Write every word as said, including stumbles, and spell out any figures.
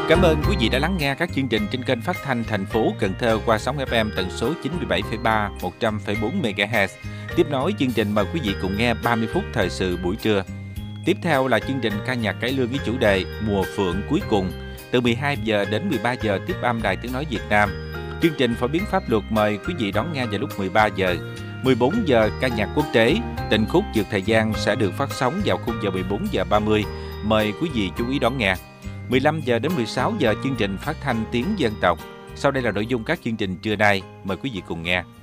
Cảm ơn quý vị đã lắng nghe các chương trình trên kênh phát thanh thành phố Cần Thơ qua sóng ép em tần số chín mươi bảy phẩy ba, một trăm phẩy bốn MHz. Tiếp nối chương trình mời quý vị cùng nghe ba mươi phút thời sự buổi trưa. Tiếp theo là chương trình ca nhạc cải lương với chủ đề Mùa Phượng cuối cùng. Từ mười hai giờ đến mười ba giờ tiếp âm Đài Tiếng nói Việt Nam. Chương trình phổ biến pháp luật mời quý vị đón nghe vào lúc mười ba giờ. mười bốn giờ ca nhạc quốc tế, tình khúc vượt thời gian sẽ được phát sóng vào khung giờ mười bốn giờ ba mươi. Mời quý vị chú ý đón nghe. mười lăm giờ đến mười sáu giờ chương trình phát thanh tiếng dân tộc. Sau đây là nội dung các chương trình trưa nay, mời quý vị cùng nghe.